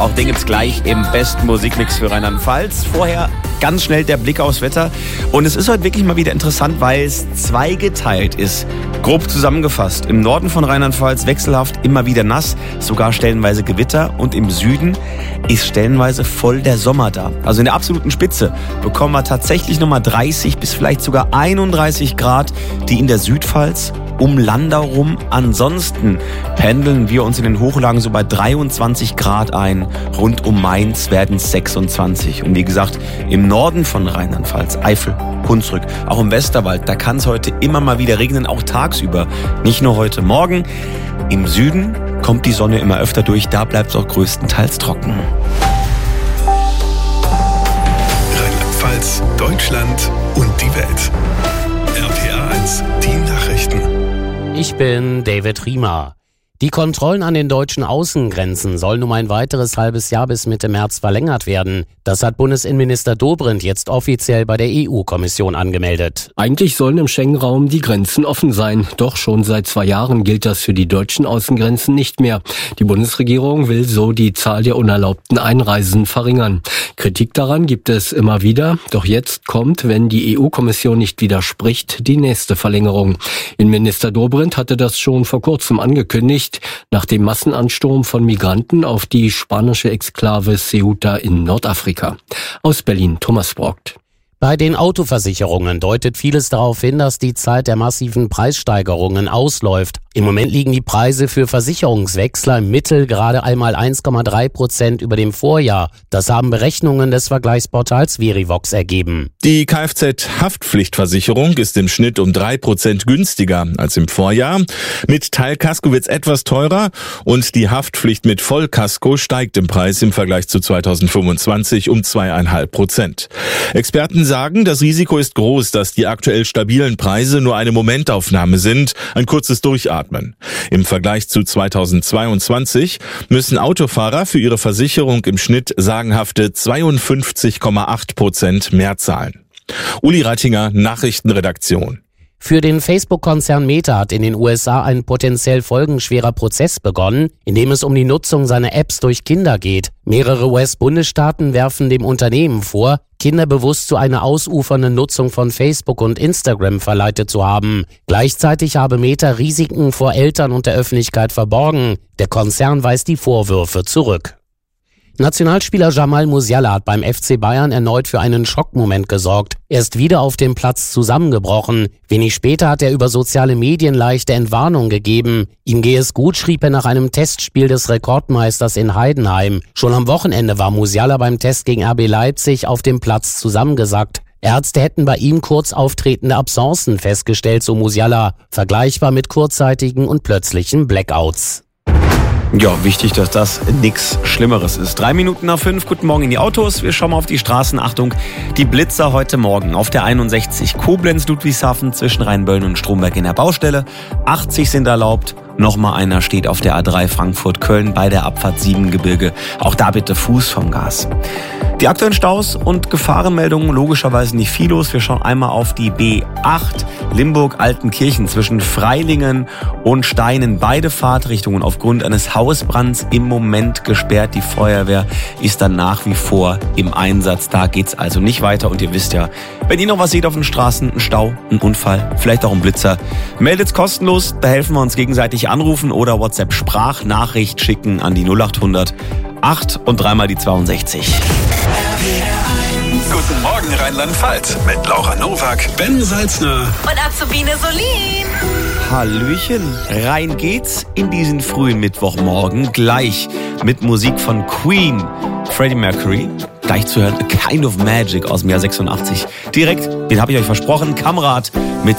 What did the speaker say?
Auch den gibt's gleich im besten Musikmix für Rheinland-Pfalz. Vorher ganz schnell der Blick aufs Wetter. Und es ist heute wirklich mal wieder interessant, weil es zweigeteilt ist. Grob zusammengefasst. Im Norden von Rheinland-Pfalz wechselhaft immer wieder nass, sogar stellenweise Gewitter. Und im Süden ist stellenweise voll der Sommer da. Also in der absoluten Spitze bekommen wir tatsächlich nochmal 30 bis vielleicht sogar 31 Grad, die in der Südpfalz um Landau rum. Ansonsten pendeln wir uns in den Hochlagen so bei 23 Grad ein. Rund um Mainz werden es 26. Und wie gesagt, im Norden von Rheinland-Pfalz, Eifel, Hunsrück, auch im Westerwald, da kann es heute immer mal wieder regnen, auch tagsüber. Nicht nur heute Morgen. Im Süden kommt die Sonne immer öfter durch, da bleibt es auch größtenteils trocken. Rheinland-Pfalz, Deutschland und die Welt. RPA 1, die Nachrichten. Ich bin David Riemer. Die Kontrollen an den deutschen Außengrenzen sollen um ein weiteres halbes Jahr bis Mitte März verlängert werden. Das hat Bundesinnenminister Dobrindt jetzt offiziell bei der EU-Kommission angemeldet. Eigentlich sollen im Schengen-Raum die Grenzen offen sein. Doch schon seit 2 Jahren gilt das für die deutschen Außengrenzen nicht mehr. Die Bundesregierung will so die Zahl der unerlaubten Einreisen verringern. Kritik daran gibt es immer wieder. Doch jetzt kommt, wenn die EU-Kommission nicht widerspricht, die nächste Verlängerung. Innenminister Dobrindt hatte das schon vor kurzem angekündigt, nach dem Massenansturm von Migranten auf die spanische Exklave Ceuta in Nordafrika. Aus Berlin, Thomas Brockt. Bei den Autoversicherungen deutet vieles darauf hin, dass die Zeit der massiven Preissteigerungen ausläuft. Im Moment liegen die Preise für Versicherungswechsler im Mittel gerade einmal 1,3% über dem Vorjahr. Das haben Berechnungen des Vergleichsportals Verivox ergeben. Die Kfz-Haftpflichtversicherung ist im Schnitt um 3% günstiger als im Vorjahr. Mit Teilkasko wird's etwas teurer und die Haftpflicht mit Vollkasko steigt im Preis im Vergleich zu 2025 um 2,5%. Experten sagen, das Risiko ist groß, dass die aktuell stabilen Preise nur eine Momentaufnahme sind, ein kurzes Durchatmen. Im Vergleich zu 2022 müssen Autofahrer für ihre Versicherung im Schnitt sagenhafte 52,8% mehr zahlen. Uli Reitinger, Nachrichtenredaktion. Für den Facebook-Konzern Meta hat in den USA ein potenziell folgenschwerer Prozess begonnen, in dem es um die Nutzung seiner Apps durch Kinder geht. Mehrere US-Bundesstaaten werfen dem Unternehmen vor, Kinder bewusst zu einer ausufernden Nutzung von Facebook und Instagram verleitet zu haben. Gleichzeitig habe Meta Risiken vor Eltern und der Öffentlichkeit verborgen. Der Konzern weist die Vorwürfe zurück. Nationalspieler Jamal Musiala hat beim FC Bayern erneut für einen Schockmoment gesorgt. Er ist wieder auf dem Platz zusammengebrochen. Wenig später hat er über soziale Medien leichte Entwarnung gegeben. Ihm gehe es gut, schrieb er nach einem Testspiel des Rekordmeisters in Heidenheim. Schon am Wochenende war Musiala beim Test gegen RB Leipzig auf dem Platz zusammengesackt. Ärzte hätten bei ihm kurz auftretende Absencen festgestellt, so Musiala, vergleichbar mit kurzzeitigen und plötzlichen Blackouts. Ja, wichtig, dass das nichts Schlimmeres ist. 5:03. Guten Morgen in die Autos. Wir schauen mal auf die Straßen. Achtung, die Blitzer heute Morgen auf der 61 Koblenz-Ludwigshafen zwischen Rheinböllen und Stromberg in der Baustelle. 80 sind erlaubt. Nochmal einer steht auf der A3 Frankfurt-Köln bei der Abfahrt Siebengebirge. Auch da bitte Fuß vom Gas. Die aktuellen Staus und Gefahrenmeldungen, logischerweise nicht viel los. Wir schauen einmal auf die B8 Limburg-Altenkirchen zwischen Freilingen und Steinen. Beide Fahrtrichtungen aufgrund eines Hausbrands im Moment gesperrt. Die Feuerwehr ist dann nach wie vor im Einsatz. Da geht's also nicht weiter. Und ihr wisst ja, wenn ihr noch was seht auf den Straßen, ein Stau, ein Unfall, vielleicht auch ein Blitzer, meldet's kostenlos. Da helfen wir uns gegenseitig anrufen oder WhatsApp-Sprachnachricht schicken an die 0800 8 und 3 die 62. Guten Morgen Rheinland-Pfalz mit Laura Nowak, Ben Salzner und Azubine Solin. Hallöchen, rein geht's in diesen frühen Mittwochmorgen, gleich mit Musik von Queen, Freddie Mercury, gleich zu hören A Kind of Magic aus dem Jahr 86. Direkt, den habe ich euch versprochen, Kamerad mit